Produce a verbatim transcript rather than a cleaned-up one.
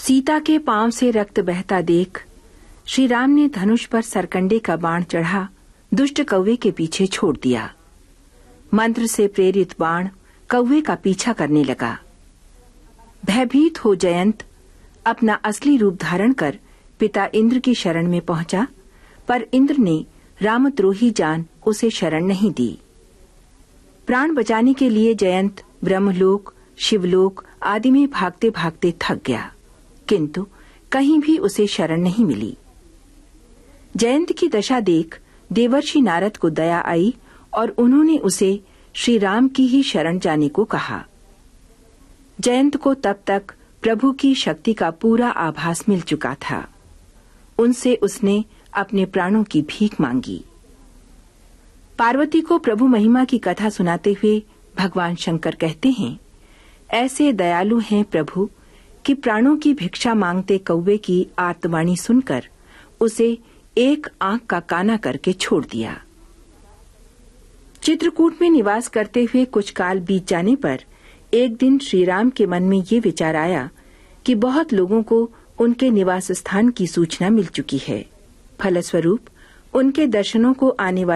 सीता के पांव से रक्त बहता देख श्री राम ने धनुष पर सरकंडे का बाण चढ़ा दुष्ट कौवे के पीछे छोड़ दिया। मंत्र से प्रेरित बाण कौवे का पीछा करने लगा। भयभीत हो जयंत अपना असली रूप धारण कर पिता इंद्र की शरण में पहुंचा, पर इंद्र ने रामद्रोही जान उसे शरण नहीं दी। प्राण बचाने के लिए जयंत ब्रह्मलोक, शिवलोक आदि में भागते भागते थक गया, किंतु कहीं भी उसे शरण नहीं मिली। जयंत की दशा देख देवर्षि नारद को दया आई और उन्होंने उसे श्री राम की ही शरण जाने को कहा। जयंत को तब तक प्रभु की शक्ति का पूरा आभास मिल चुका था। उनसे उसने अपने प्राणों की भीख मांगी। पार्वती को प्रभु महिमा की कथा सुनाते हुए भगवान शंकर कहते हैं, ऐसे दयालु हैं प्रभु कि प्राणों की भिक्षा मांगते कौवे की आर्तवाणी सुनकर उसे एक आंख का काना करके छोड़ दिया। चित्रकूट में निवास करते हुए कुछ काल बीत जाने पर एक दिन श्री राम के मन में ये विचार आया कि बहुत लोगों को उनके निवास स्थान की सूचना मिल चुकी है। फलस्वरूप उनके दर्शनों को आने वाले